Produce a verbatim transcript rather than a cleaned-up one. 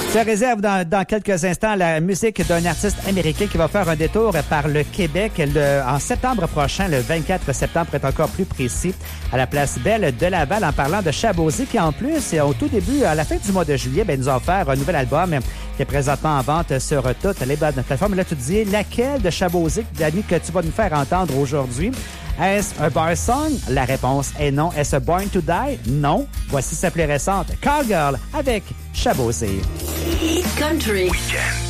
Je réserve dans, dans quelques instants la musique d'un artiste américain qui va faire un détour par le Québec le, en septembre prochain, le vingt-quatre septembre, pour être encore plus précis, à la Place Belle de Laval, en parlant de Chabouzé, qui en plus, au tout début, à la fin du mois de juillet, ben, nous a offert un nouvel album qui est présentement en vente sur toutes les bonnes plateformes. Là, tu te dis, laquelle de Chabouzé, Dani, que tu vas nous faire entendre aujourd'hui? Est-ce un bar song? La réponse est non. Est-ce Born to Die? Non. Voici sa plus récente, Cowgirl, avec Chabouzé. Country. Weekend.